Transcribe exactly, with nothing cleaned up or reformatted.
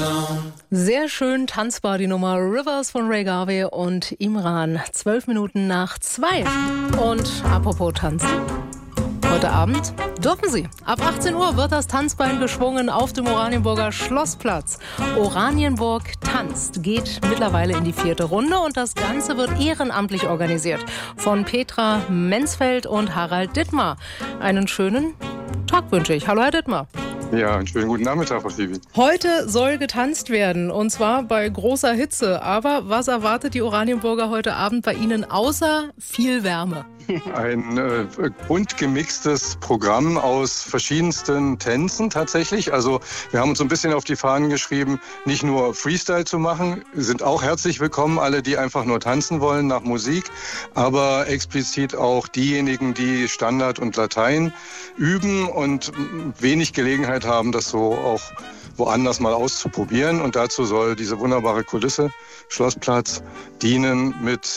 Sehr schön tanzbar die Nummer Rivers von Ray Garvey und Imran. Zwölf Minuten nach zwei. Und apropos tanzen. Heute Abend dürfen Sie. Ab achtzehn Uhr wird das Tanzbein geschwungen auf dem Oranienburger Schlossplatz. Oranienburg tanzt, geht mittlerweile in die vierte Runde und das Ganze wird ehrenamtlich organisiert von Petra Menzfeld und Harald Dittmar. Einen schönen Tag wünsche ich. Hallo Herr Dittmar. Ja, einen schönen guten Nachmittag, Frau Phoebe. Heute soll getanzt werden und zwar bei großer Hitze. Aber was erwartet die Oranienburger heute Abend bei Ihnen außer viel Wärme? Ein äh, bunt gemixtes Programm aus verschiedensten Tänzen tatsächlich. Also wir haben uns so ein bisschen auf die Fahnen geschrieben, nicht nur Freestyle zu machen, sind auch herzlich willkommen, alle, die einfach nur tanzen wollen nach Musik, aber explizit auch diejenigen, die Standard und Latein üben und wenig Gelegenheit haben, das so auch woanders mal auszuprobieren. Und dazu soll diese wunderbare Kulisse, Schlossplatz, dienen mit